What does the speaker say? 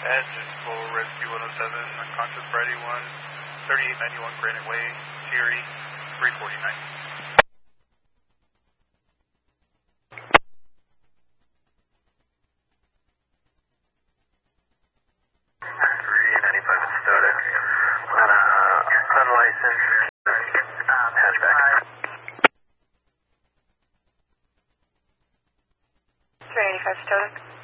Adjust for Rescue 107, Conscious Friday 1, 3891 Granite Way, Thierry, 349. Unlicensed hatchback. 385 Stoic.